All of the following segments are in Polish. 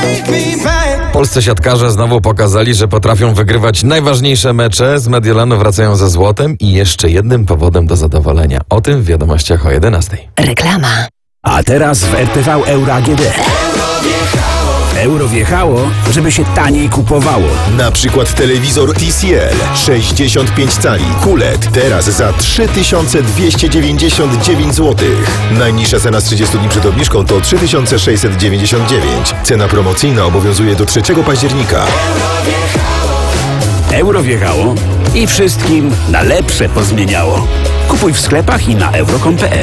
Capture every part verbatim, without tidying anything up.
Polscy siatkarze znowu pokazali, że potrafią wygrywać najważniejsze mecze. Z Mediolanu wracają ze złotem i jeszcze jednym powodem do zadowolenia. O tym w wiadomościach o jedenastej. Reklama. A teraz w R T V Euro A G D. Euro wjechało, żeby się taniej kupowało. Na przykład telewizor T C L sześćdziesiąt pięć cali Q L E D teraz za trzy tysiące dwieście dziewięćdziesiąt dziewięć złotych. Najniższa cena z trzydziestu dni przed obniżką to trzy tysiące sześćset dziewięćdziesiąt dziewięć. Cena promocyjna obowiązuje do trzeciego października. Euro wjechało i wszystkim na lepsze pozmieniało. Kupuj w sklepach i na euro kropka com kropka p l.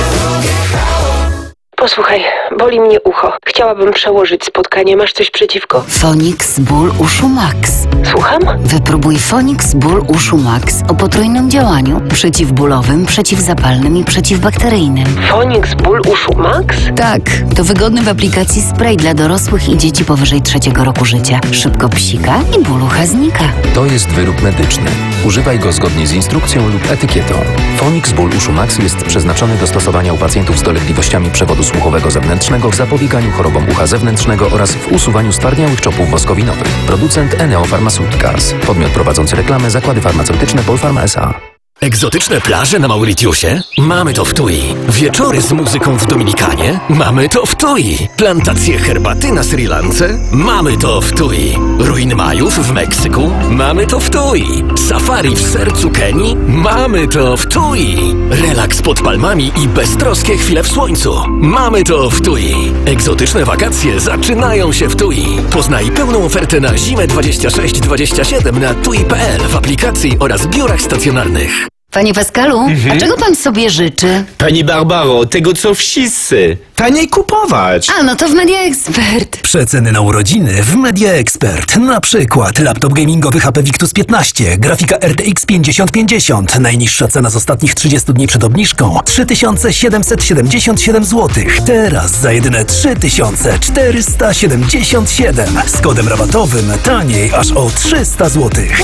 Posłuchaj, boli mnie ucho. Chciałabym przełożyć spotkanie. Masz coś przeciwko? Fonix Ból Uszu Max. Słucham? Wypróbuj Fonix Ból Uszu Max o potrójnym działaniu przeciwbólowym, przeciwzapalnym i przeciwbakteryjnym. Fonix Ból Uszu Max? Tak, to wygodny w aplikacji spray dla dorosłych i dzieci powyżej trzeciego roku życia. Szybko psika i ból ucha znika. To jest wyrób medyczny. Używaj go zgodnie z instrukcją lub etykietą. Fonix Ból Uszu Max jest przeznaczony do stosowania u pacjentów z dolegliwościami przewodu słuchowego zewnętrznego w zapobieganiu chorobom ucha zewnętrznego oraz w usuwaniu stwardniałych czopów woskowinowych. Producent Eneo Pharmaceuticals. Podmiot prowadzący reklamę Zakłady Farmaceutyczne Polpharma S A. Egzotyczne plaże na Mauritiusie? Mamy to w Tui. Wieczory z muzyką w Dominikanie? Mamy to w Tui. Plantacje herbaty na Sri Lance? Mamy to w Tui. Ruiny Majów w Meksyku? Mamy to w Tui. Safari w sercu Kenii? Mamy to w Tui. Relaks pod palmami i beztroskie chwile w słońcu? Mamy to w Tui. Egzotyczne wakacje zaczynają się w Tui. Poznaj pełną ofertę na zimę dwadzieścia sześć dwadzieścia siedem na tui kropka p l w aplikacji oraz biurach stacjonarnych. Panie Pascalu, Mhm. a czego pan sobie życzy? Pani Barbaro, tego co wszyscy. Taniej kupować. A, no to w Media Expert. Przeceny na urodziny w Media Expert. Na przykład laptop gamingowy H P Victus piętnaście, grafika R T X pięćdziesiąt pięćdziesiąt. Najniższa cena z ostatnich trzydziestu dni przed obniżką trzy tysiące siedemset siedemdziesiąt siedem złotych. Teraz za jedyne trzy tysiące czterysta siedemdziesiąt siedem. Z kodem rabatowym taniej aż o trzysta złotych.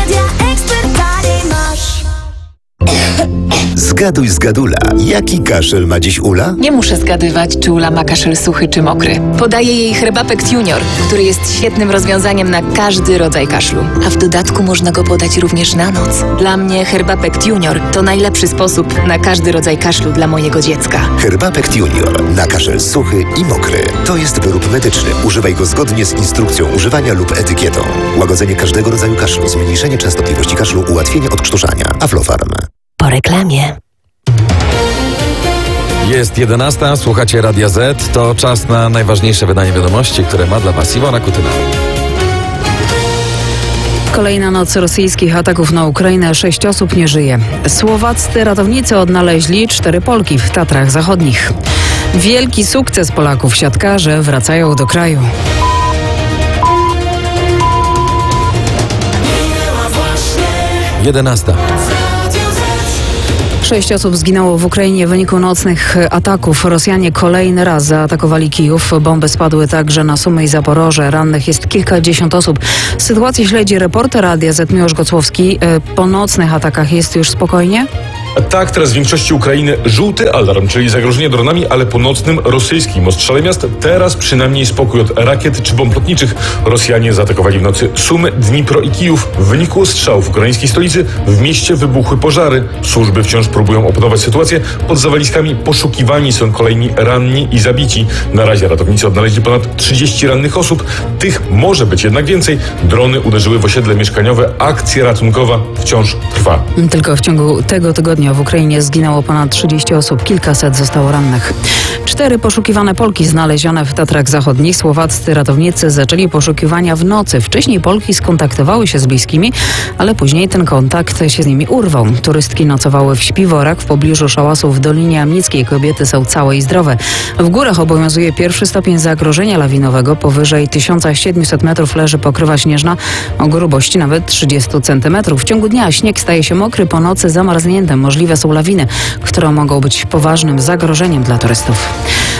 Zgaduj z Gadula. Jaki kaszel ma dziś Ula? Nie muszę zgadywać, czy Ula ma kaszel suchy czy mokry. Podaję jej Herbapekt Junior, który jest świetnym rozwiązaniem na każdy rodzaj kaszlu. A w dodatku można go podać również na noc. Dla mnie Herbapekt Junior to najlepszy sposób na każdy rodzaj kaszlu dla mojego dziecka. Herbapekt Junior na kaszel suchy i mokry. To jest wyrób medyczny. Używaj go zgodnie z instrukcją używania lub etykietą. Łagodzenie każdego rodzaju kaszlu, zmniejszenie częstotliwości kaszlu, ułatwienie odkrztuszania. Aflofarm. Po reklamie. Jest jedenasta, słuchacie Radia Z. To czas na najważniejsze wydanie wiadomości, które ma dla was Iwona Kutyna. Kolejna noc rosyjskich ataków na Ukrainę. Sześć osób nie żyje. Słowaccy ratownicy odnaleźli cztery Polki w Tatrach Zachodnich. Wielki sukces Polaków. Siatkarze wracają do kraju. jedenasta. Sześć osób zginęło w Ukrainie w wyniku nocnych ataków. Rosjanie kolejny raz zaatakowali Kijów. Bomby spadły także na Sumy i Zaporoże. Rannych jest kilkadziesiąt osób. Sytuację śledzi reporter Radia Z Miłosz Gocłowski. Po nocnych atakach jest już spokojnie? Tak, teraz w większości Ukrainy żółty alarm, czyli zagrożenie dronami, ale po nocnym rosyjskim ostrzale miast teraz przynajmniej spokój od rakiet czy bomb lotniczych. Rosjanie zaatakowali w nocy Sumy, Dnipro i Kijów. W wyniku ostrzałów w ukraińskiej stolicy w mieście wybuchły pożary. Służby wciąż próbują opanować sytuację. Pod zawaliskami poszukiwani są kolejni ranni i zabici. Na razie ratownicy odnaleźli ponad trzydzieści rannych osób. Tych może być jednak więcej. Drony uderzyły w osiedle mieszkaniowe. Akcja ratunkowa wciąż trwa. Tylko w ciągu tego tygodnia w Ukrainie zginęło ponad trzydzieści osób, kilkaset zostało rannych. Cztery poszukiwane Polki znalezione w Tatrach Zachodnich. Słowaccy ratownicy zaczęli poszukiwania w nocy. Wcześniej Polki skontaktowały się z bliskimi, ale później ten kontakt się z nimi urwał. Turystki nocowały w śpiworach w pobliżu szałasów w Dolinie Amnickiej. Kobiety są całe i zdrowe. W górach obowiązuje pierwszy stopień zagrożenia lawinowego. Powyżej tysiąc siedemset metrów leży pokrywa śnieżna o grubości nawet trzydzieści centymetrów. W ciągu dnia śnieg staje się mokry, po nocy zamarznięty. Możliwe są lawiny, które mogą być poważnym zagrożeniem dla turystów.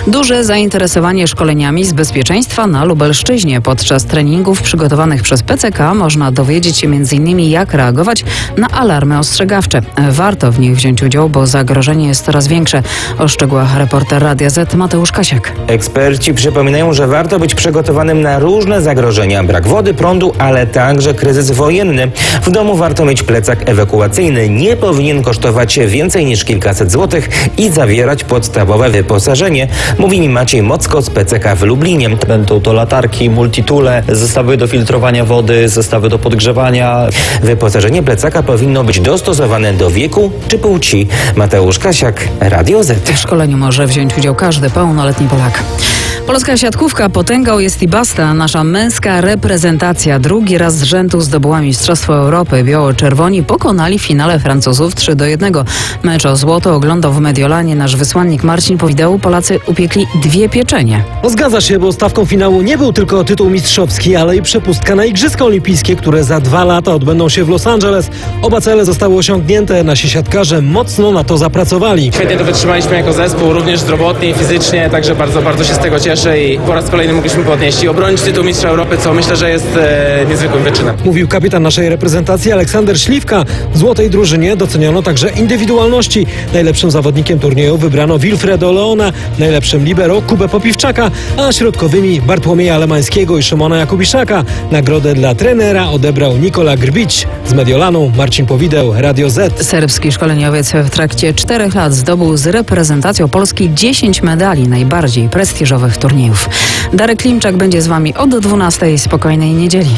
Duże zainteresowanie szkoleniami z bezpieczeństwa na Lubelszczyźnie. Podczas treningów przygotowanych przez P C K można dowiedzieć się między innymi jak reagować na alarmy ostrzegawcze. Warto w nich wziąć udział, bo zagrożenie jest coraz większe. O szczegółach reporter Radia Z Mateusz Kasiak. Eksperci przypominają, że warto być przygotowanym na różne zagrożenia. Brak wody, prądu, ale także kryzys wojenny. W domu warto mieć plecak ewakuacyjny. Nie powinien kosztować więcej niż kilkaset złotych i zawierać podstawowe wyposażenie, mówi mi Maciej Mocko z P C K w Lublinie. Będą to latarki, multitule, zestawy do filtrowania wody, zestawy do podgrzewania. Wyposażenie plecaka powinno być dostosowane do wieku czy płci. Mateusz Kasiak, Radio Z. W szkoleniu może wziąć udział każdy pełnoletni Polak. Polska siatkówka potęgą jest i basta. Nasza męska reprezentacja drugi raz z rzędu zdobyła Mistrzostwo Europy. Biało-czerwoni pokonali w finale Francuzów trzy do jednego. Mecz o złoto oglądał w Mediolanie nasz wysłannik Marcin Powidał. Polacy upiekli dwie pieczenie. No zgadza się, bo stawką finału nie był tylko tytuł mistrzowski, ale i przepustka na Igrzyska Olimpijskie, które za dwa lata odbędą się w Los Angeles. Oba cele zostały osiągnięte. Nasi siatkarze mocno na to zapracowali. Świetnie to wytrzymaliśmy jako zespół, również zdrowotnie i fizycznie, także bardzo, bardzo się z tego cieszę i po raz kolejny mogliśmy podnieść i obronić tytuł mistrza Europy, co myślę, że jest e, niezwykłym wyczynem. Mówił kapitan naszej reprezentacji Aleksander Śliwka. W złotej drużynie doceniono także indywidualności. Najlepszym zawodnikiem turnieju wybrano Wilfredo Leona, najlepszym libero Kubę Popiwczaka, a środkowymi Bartłomieja Alemańskiego i Szymona Jakubiszaka. Nagrodę dla trenera odebrał Nikola Grbić. Z Mediolanu Marcin Powideł, Radio Z. Serbski szkoleniowiec w trakcie czterech lat zdobył z reprezentacją Polski dziesięć medali najbardziej prestiżowych turniejów. Darek Klimczak będzie z Wami od dwunastej. Spokojnej niedzieli.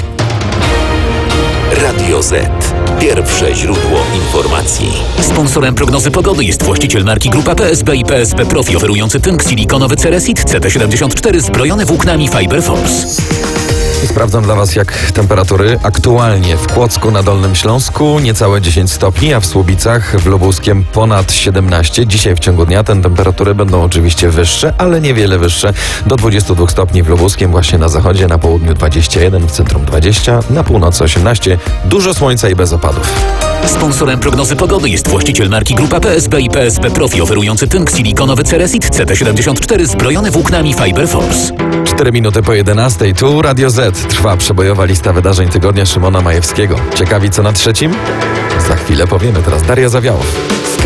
Radio Z. Pierwsze źródło informacji. Sponsorem prognozy pogody jest właściciel marki Grupa P S B i P S B Profi, oferujący tynk silikonowy Ceresit C T siedemdziesiąt cztery zbrojony włóknami Fiber Force. Sprawdzam dla Was, jak temperatury aktualnie w Kłodzku na Dolnym Śląsku niecałe dziesięć stopni, a w Słubicach w Lubuskiem ponad siedemnaście. Dzisiaj w ciągu dnia te temperatury będą oczywiście wyższe, ale niewiele wyższe. Do dwudziestu dwóch stopni w Lubuskiem, właśnie na zachodzie, na południu dwadzieścia jeden, w centrum dwadzieścia, na północy osiemnaście. Dużo słońca i bez opadów. Sponsorem prognozy pogody jest właściciel marki Grupa P S B i P S B Profi, oferujący tynk silikonowy Ceresit C T siedemdziesiąt cztery zbrojony włóknami Fiber Force. cztery minuty po jedenastej. Tu Radio Z. Trwa przebojowa lista wydarzeń tygodnia Szymona Majewskiego. Ciekawi co na trzecim? Za chwilę powiemy. Teraz Daria Zawiałow.